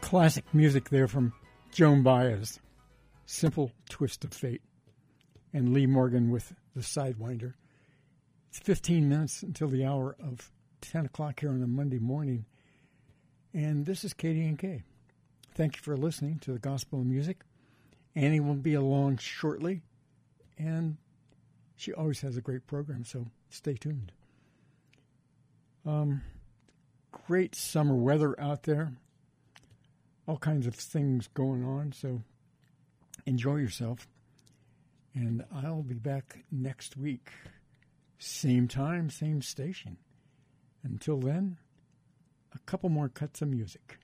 Classic music there from Joan Baez, Simple Twist of Fate, and Lee Morgan with The Sidewinder. It's 15 minutes until the hour of 10 o'clock here on a Monday morning, and this is KDNK. Thank you for listening to the Gospel of Music. Annie will be along shortly, and she always has a great program, so stay tuned. Great summer weather out there. All kinds of things going on, so enjoy yourself. And I'll be back next week. Same time, same station. Until then, a couple more cuts of music.